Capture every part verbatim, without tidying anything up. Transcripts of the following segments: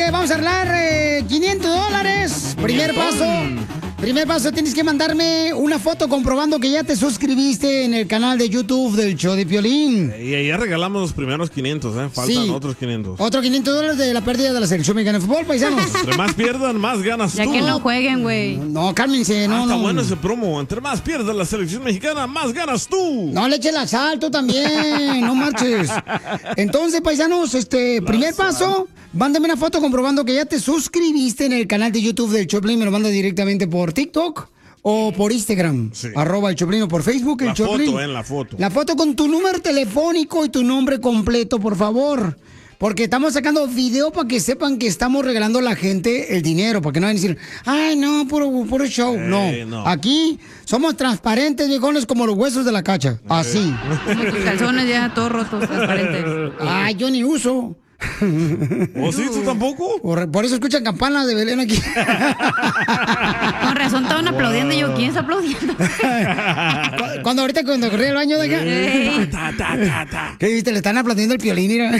que vamos a arreglar eh, quinientos dólares. Primer paso. Primer paso, tienes que mandarme una foto comprobando que ya te suscribiste en el canal de YouTube del show de Piolín. Y ya regalamos los primeros quinientos, ¿eh? Faltan Sí. otros quinientos. Otros quinientos dólares de la pérdida de la selección mexicana de fútbol, paisanos. Entre más pierdan, más ganas Ya tú. que no jueguen, güey. No, cálmense, no, Ah, está no. bueno ese promo. Entre más pierda la selección mexicana, más ganas tú. No le eches la sal, tú también, no marches. Entonces, paisanos, este, primer paso, mándame una foto comprobando que ya te suscribiste en el canal de YouTube del Choplin. Me lo manda directamente por TikTok o por Instagram. Sí. Arroba el Choplin o por Facebook el La Choplin. foto, en la foto. La foto con tu número telefónico y tu nombre completo, por favor. Porque estamos sacando video para que sepan que estamos regalando a la gente el dinero, para que no vayan a decir, ay, no, puro, puro show. no. no. Aquí somos transparentes, viejones, como los huesos de la cacha. Así. Como tus calzones ya todos rotos, transparentes. Ay, yo ni uso. ¿O sí, tú tampoco? Por, por eso escuchan campanas de Belén aquí. Con razón estaban aplaudiendo y yo, ¿quién está aplaudiendo? Cu- Cuando ahorita cuando corrí el baño de acá. Ey. Ta, ta, ta, ta. ¿Qué viste? Le están aplaudiendo el Piolín, mira.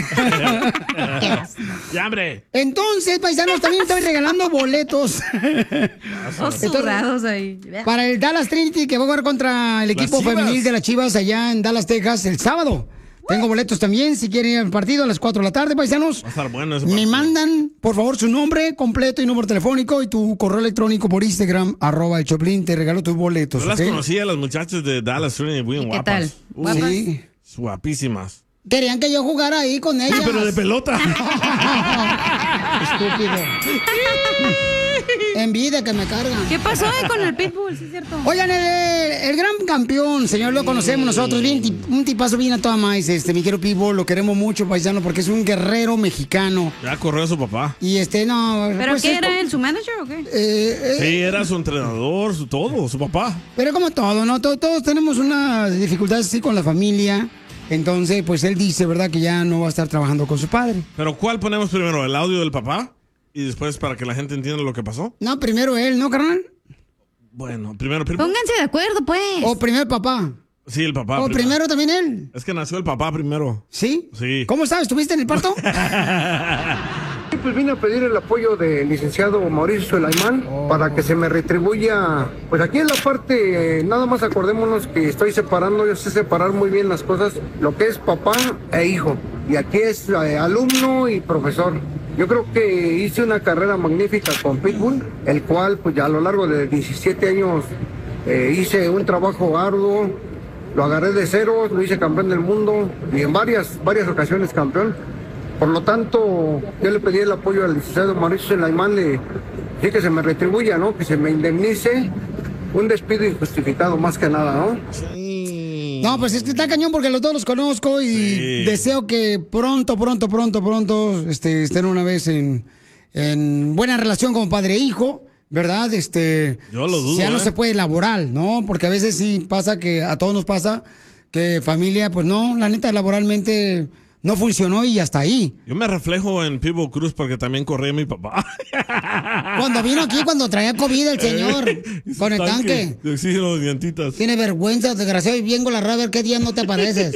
Ya, hombre. Entonces, paisanos, también estoy regalando boletos Todos sudados ahí. para el Dallas Trinity que va a jugar contra el equipo Chivas. femenil de las Chivas allá en Dallas, Texas, el sábado. Tengo boletos también, si quieren ir al partido a las cuatro de la tarde, paisanos. Va a estar bueno ese Me partido. mandan, por favor, su nombre completo y número telefónico y tu correo electrónico por Instagram, arroba el Choplin, te regalo tus boletos, Yo las ¿ok? conocía, las muchachas de Dallas Trinity, bien ¿Y qué guapas. tal? Uh, ¿Guapas? Sí. Guapísimas. Querían que yo jugara ahí con ellas. Sí, pero de pelota. Estúpido. Envidia que me carga. ¿Qué pasó eh, con el Pitbull? Sí, es cierto. Oigan, el, el gran campeón, señor, lo conocemos nosotros, bien, tip- un tipazo bien a toda más, este, mi querido Pitbull, lo queremos mucho, paisano, porque es un guerrero mexicano. Ya corrió a su papá. Y este, no... ¿Pero pues, qué es era co- él? ¿Su manager o qué? eh, eh, Sí, era su entrenador, su todo, su papá. Pero como todo, ¿no? Todos, todos tenemos unas dificultades así con la familia. Entonces, pues él dice, ¿verdad? Que ya no va a estar trabajando con su padre. Pero ¿cuál ponemos primero? ¿El audio del papá? Y después para que la gente entienda lo que pasó. No, primero él, ¿no, carnal? Bueno, primero, primero. Pónganse de acuerdo, pues. O primero el papá. Sí, el papá. o primero también él. Es que nació el papá primero. ¿Sí? Sí. ¿Cómo sabes? ¿Estuviste en el parto? Pues vine a pedir el apoyo del licenciado Mauricio Sulaimán para que se me retribuya, pues aquí en la parte, eh, nada más acordémonos que estoy separando, yo sé separar muy bien las cosas, lo que es papá e hijo, y aquí es eh, alumno y profesor. Yo creo que hice una carrera magnífica con Pitbull, el cual pues ya a lo largo de diecisiete años eh, hice un trabajo arduo, lo agarré de cero, lo hice campeón del mundo y en varias, varias ocasiones campeón. Por lo tanto, yo le pedí el apoyo al licenciado Mauricio Sulaimán, le dije que se me retribuya, ¿no? Que se me indemnice un despido injustificado, más que nada, ¿no? Sí. No, pues es que está cañón porque los dos los conozco y Sí. deseo que pronto, pronto, pronto, pronto este, estén una vez en, en buena relación como padre e hijo, ¿verdad? Este, Yo lo dudo, si ya no ¿eh? se puede laboral, ¿no? Porque a veces sí pasa que a todos nos pasa que familia, pues no, la neta, laboralmente no funcionó y hasta ahí. Yo me reflejo en Pitbull Cruz porque también corría mi papá. Cuando vino aquí, cuando traía COVID el señor, Y su con el tanque. De oxígeno de llantitas. Tiene vergüenza, desgraciado, y vengo la a ver qué día no te apareces.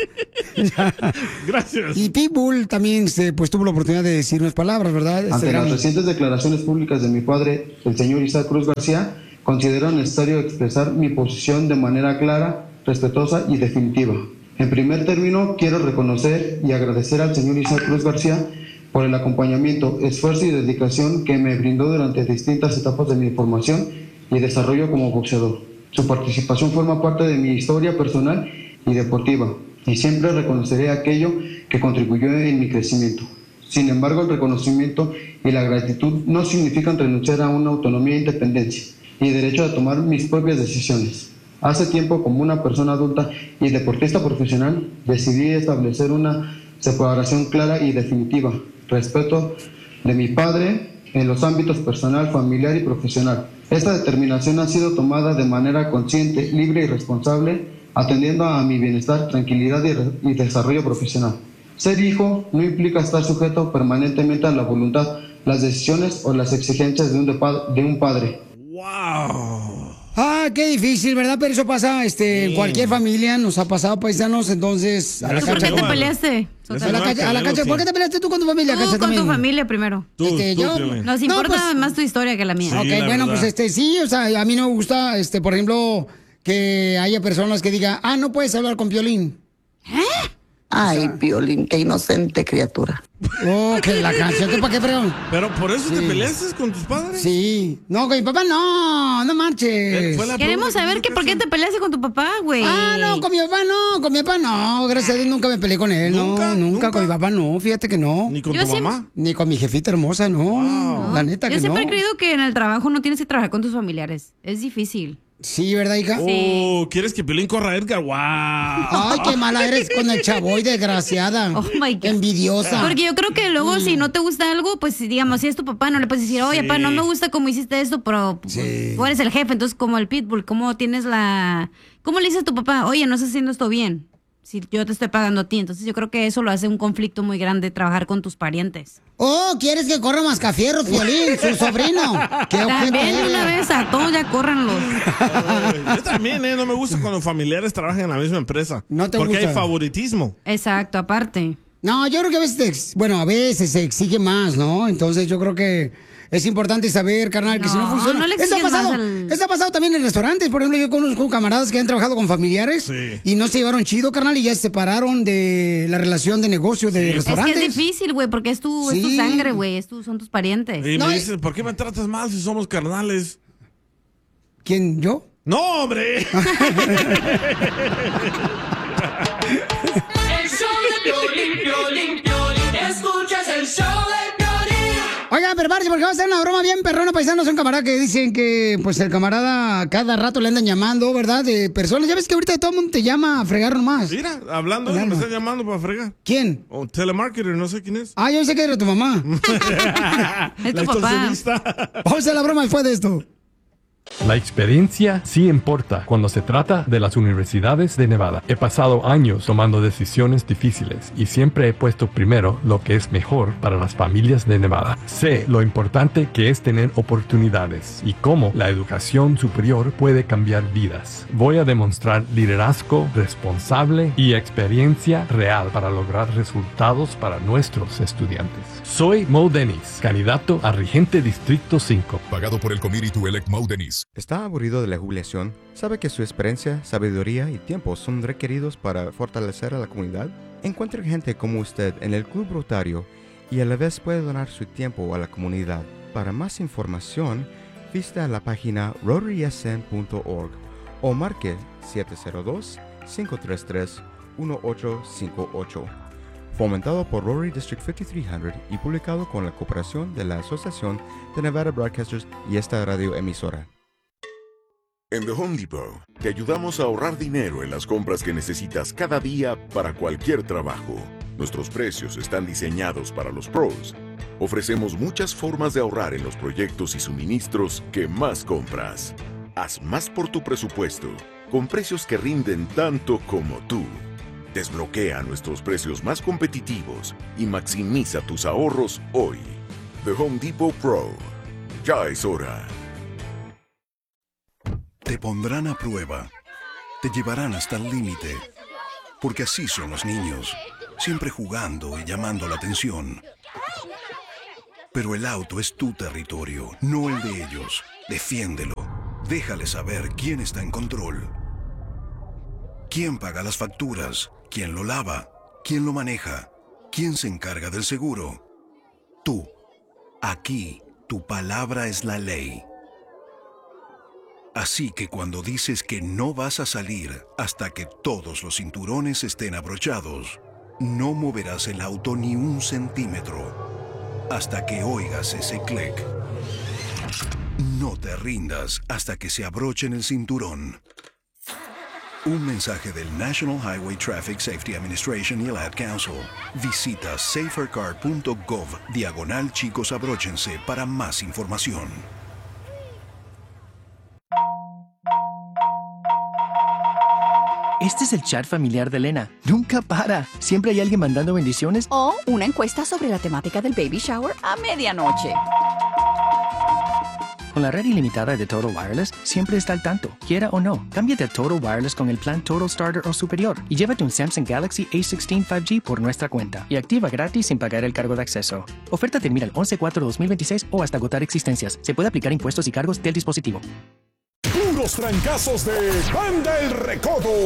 Gracias. Y Pitbull también este, pues tuvo la oportunidad de decir unas palabras, ¿verdad? Este, Ante las gran- recientes declaraciones públicas de mi padre, el señor Isaac Cruz García, considero necesario expresar mi posición de manera clara, respetuosa y definitiva. En primer término, quiero reconocer y agradecer al señor Isaac Cruz García por el acompañamiento, esfuerzo y dedicación que me brindó durante distintas etapas de mi formación y desarrollo como boxeador. Su participación forma parte de mi historia personal y deportiva, y siempre reconoceré aquello que contribuyó en mi crecimiento. Sin embargo, el reconocimiento y la gratitud no significan renunciar a una autonomía e independencia y derecho a tomar mis propias decisiones. Hace tiempo, como una persona adulta y deportista profesional, decidí establecer una separación clara y definitiva, respeto de mi padre en los ámbitos personal, familiar y profesional. Esta determinación ha sido tomada de manera consciente, libre y responsable, atendiendo a mi bienestar, tranquilidad y, re- y desarrollo profesional. Ser hijo no implica estar sujeto permanentemente a la voluntad, las decisiones o las exigencias de un, de pa- de un padre. ¡Wow! Ah, qué difícil, ¿verdad? Pero eso pasa este, en cualquier familia, nos ha pasado, paisanos, entonces... a la ¿Tú por qué cancha- te peleaste? A la cacha, a la cacha. ¿Por qué te peleaste tú con tu familia, Tú Cacha, con también? tu familia primero. Tú, Este, tú, yo- Piolín. Nos No, importa pues- más tu historia que la mía. Sí, Ok, la bueno, verdad. pues este, sí, o sea, a mí no me gusta, este, por ejemplo, que haya personas que digan, ah, no puedes hablar con Piolín. Ay, Piolín, qué inocente criatura. Oh, que la canción, ¿tú para qué, pregón? Pero por eso te Sí. peleaste con tus padres. Sí. No, con mi papá no, no Eh, marches. fue la Queremos pregunta saber que que por qué hizo te peleaste con tu papá, güey. Ah, no, con mi papá no, con mi papá no. Gracias a Dios nunca me peleé con él, ¿Nunca? no, nunca, ¿Nunca? con mi papá no, fíjate que no. Ni con Yo tu siempre- mamá. Ni con mi jefita hermosa, no. La neta Yo que siempre no. he creído que en el trabajo no tienes que trabajar con tus familiares. Es difícil. Sí, ¿verdad, hija? Oh, ¿quieres que Piolín corra a Edgar? ¡Wow! Ay, qué mala eres con el chavoy, desgraciada. Oh, my God. Envidiosa. Porque yo creo que luego Mm. si no te gusta algo, pues digamos, si es tu papá, no le puedes decir, oye, Sí. papá, no me gusta cómo hiciste esto, pero pues, Sí. tú eres el jefe, entonces como el pitbull, ¿cómo tienes la... ¿Cómo le dices a tu papá, oye, no estás haciendo esto bien? Si yo te estoy pagando a ti. Entonces yo creo que eso lo hace un conflicto muy grande trabajar con tus parientes. Oh, ¿quieres que corra Mascafierro, Piolín, su sobrino? ¿Qué También ojete una eres? vez a todos ya córranlos. Yo también, ¿eh? No me gusta cuando familiares trabajan en la misma empresa. No te porque gusta. hay favoritismo. Exacto, aparte. No, yo creo que a veces, te ex- bueno, a veces se exige más, ¿no? Entonces yo creo que es importante saber, carnal, que si no No, funciona. no le Esto ha exiges pasado, más al- esto ha pasado también en restaurantes. Por ejemplo, yo conozco camaradas que han trabajado con familiares Sí. y no se llevaron chido, carnal, y ya se separaron de la relación de negocio de Sí. Es que restaurantes. es difícil, güey, porque es tu, es tu Sí. sangre, güey, es tu, son tus parientes. Y No, me y- dices, ¿por qué me tratas mal si somos carnales? ¿Quién, yo? ¡No, hombre! El show de Piolín, Piolín, Piolín. Escuchas el show de Piolín. Oigan, prepárense porque va a ser una broma bien perrona, paisanos. Son camaradas que dicen que, pues, el camarada cada rato le andan llamando, ¿verdad? De personas. Ya ves que ahorita todo el mundo te llama a fregar nomás. Mira, hablando, Hablando. me están llamando para fregar. ¿Quién? O telemarketer, no sé quién es. Ah, yo sé que era tu mamá. Es La tu papá. extorsionista. Vamos a la broma después de esto. La experiencia sí importa cuando se trata de las universidades de Nevada. He pasado años tomando decisiones difíciles y siempre he puesto primero lo que es mejor para las familias de Nevada. Sé lo importante que es tener oportunidades y cómo la educación superior puede cambiar vidas. Voy a demostrar liderazgo responsable y experiencia real para lograr resultados para nuestros estudiantes. Soy Mo Dennis, candidato a regente Distrito cinco. Pagado por el Committee to Elect Mo Dennis. ¿Está aburrido de la jubilación? ¿Sabe que su experiencia, sabiduría y tiempo son requeridos para fortalecer a la comunidad? Encuentre gente como usted en el Club Rotario y a la vez puede donar su tiempo a la comunidad. Para más información, visita la página rotary s n punto org o marque siete cero dos, cinco tres tres, uno ocho cinco ocho. Fomentado por Rotary District cincuenta y tres cien y publicado con la cooperación de la Asociación de Nevada Broadcasters y esta radio emisora. En The Home Depot, te ayudamos a ahorrar dinero en las compras que necesitas cada día para cualquier trabajo. Nuestros precios están diseñados para los pros. Ofrecemos muchas formas de ahorrar en los proyectos y suministros que más compras. Haz más por tu presupuesto, con precios que rinden tanto como tú. Desbloquea nuestros precios más competitivos y maximiza tus ahorros hoy. The Home Depot Pro. Ya es hora. Te pondrán a prueba. Te llevarán hasta el límite. Porque así son los niños, siempre jugando y llamando la atención. Pero el auto es tu territorio, no el de ellos. Defiéndelo. Déjale saber quién está en control. ¿Quién paga las facturas? ¿Quién lo lava? ¿Quién lo maneja? ¿Quién se encarga del seguro? Tú. Aquí, tu palabra es la ley. Así que cuando dices que no vas a salir hasta que todos los cinturones estén abrochados, no moverás el auto ni un centímetro hasta que oigas ese clic. No te rindas hasta que se abrochen el cinturón. Un mensaje del National Highway Traffic Safety Administration y el Ad Council. Visita safercar punto gov diagonal chicos abróchense para más información. Este es el chat familiar de Elena. Nunca para. Siempre hay alguien mandando bendiciones. O una encuesta sobre la temática del baby shower a medianoche. Con la red ilimitada de Total Wireless, siempre está al tanto, quiera o no. Cámbiate a Total Wireless con el plan Total Starter o superior y llévate un Samsung Galaxy A dieciséis cinco G por nuestra cuenta y activa gratis sin pagar el cargo de acceso. Oferta termina el once cuatro dos mil veintiséis o hasta agotar existencias. Se puede aplicar impuestos y cargos del dispositivo. Puros trancazos de Banda El Recodo.